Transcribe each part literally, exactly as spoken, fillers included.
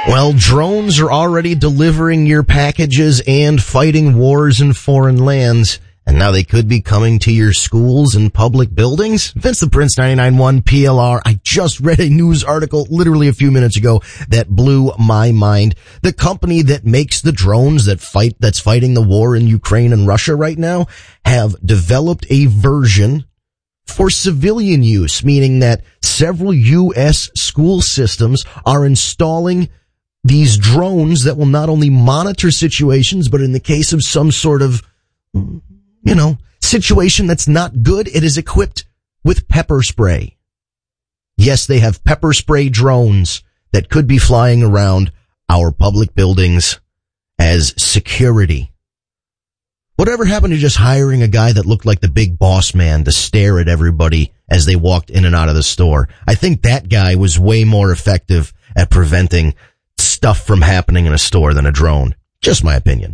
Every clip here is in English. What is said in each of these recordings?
Well, drones are already delivering your packages and fighting wars in foreign lands. And now they could be coming to your schools and public buildings. Vince the Prince, ninety-nine point one P L R. I just read a news article literally a few minutes ago that blew my mind. The company that makes the drones that fight, that's fighting the war in Ukraine and Russia right now, have developed a version for civilian use, meaning that several U S school systems are installing these drones that will not only monitor situations, but in the case of some sort of, you know, situation that's not good, it is equipped with pepper spray. Yes, they have pepper spray drones that could be flying around our public buildings as security. Whatever happened to just hiring a guy that looked like the big boss man to stare at everybody as they walked in and out of the store? I think that guy was way more effective at preventing stuff from happening in a store than a drone. Just my opinion.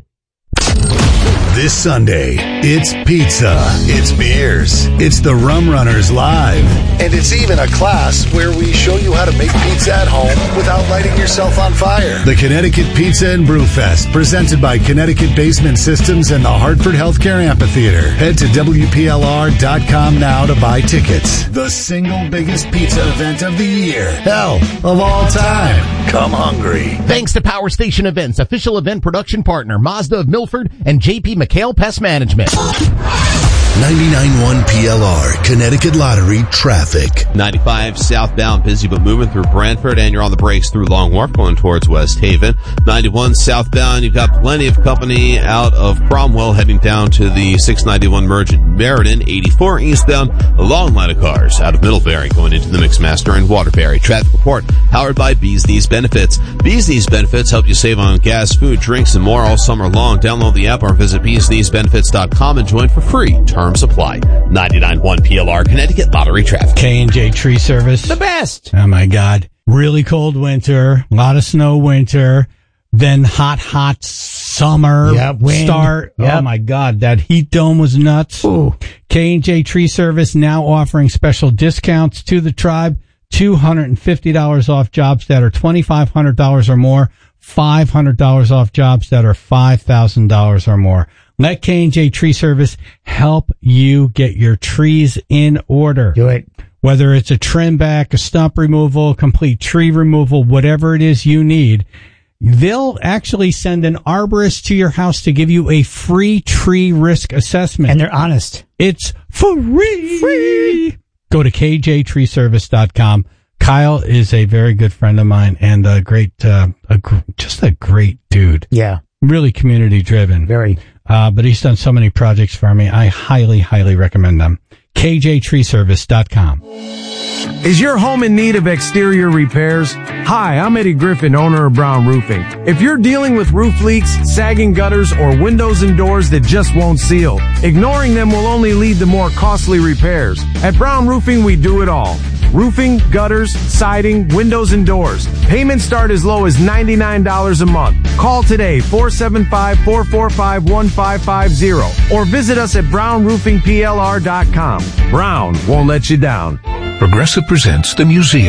This Sunday, it's pizza, it's beers, it's the Rum Runners Live. And it's even a class where we show you how to make pizza at home without lighting yourself on fire. The Connecticut Pizza and Brew Fest, presented by Connecticut Basement Systems and the Hartford Healthcare Amphitheater. Head to W P L R dot com now to buy tickets. The single biggest pizza event of the year. Hell, of all time. Come hungry. Thanks to Power Station Events, official event production partner, Mazda of Milford, and J P McHale Pest Management. ninety-nine point one P L R, Connecticut Lottery traffic. ninety-five southbound, busy but moving through Brantford, and you're on the brakes through Long Wharf going towards West Haven. ninety-one southbound, you've got plenty of company out of Cromwell heading down to the six ninety-one merge at Meriden. eighty-four eastbound, a long line of cars out of Middlebury going into the Mixmaster and Waterbury. Traffic report powered by Bees Knees Benefits. Bees Knees Benefits help you save on gas, food, drinks, and more all summer long. Download the app or visit bees knees benefits dot com and join for free. Terms apply. ninety-nine point one P L R, Connecticut Lottery traffic. K and J Tree Service. The best. Oh my God. Really cold winter, a lot of snow winter, then hot, hot summer yep, wind. start. Yep. Oh my God, that heat dome was nuts. Ooh. K and J Tree Service now offering special discounts to the tribe. two hundred fifty dollars off jobs that are twenty-five hundred dollars or more. five hundred dollars off jobs that are five thousand dollars or more. Let K and J Tree Service help you get your trees in order. Do it. Whether it's a trim back, a stump removal, complete tree removal, whatever it is you need, they'll actually send an arborist to your house to give you a free tree risk assessment. And they're honest. It's free. free. Go to K J tree service dot com. Kyle is a very good friend of mine and a great, uh, a gr- just a great dude. Yeah. Really community driven. Very. Uh, but he's done so many projects for me. I highly, highly recommend them. K J tree service dot com. Is your home in need of exterior repairs? Hi, I'm Eddie Griffin, owner of Brown Roofing. If you're dealing with roof leaks, sagging gutters, or windows and doors that just won't seal, ignoring them will only lead to more costly repairs. At Brown Roofing, we do it all. Roofing, gutters, siding, windows, and doors. Payments start as low as ninety-nine dollars a month. Call today, four seven five, four four five, one five five zero, or visit us at brown roofing p l r dot com. Brown won't let you down. Progressive presents the Museum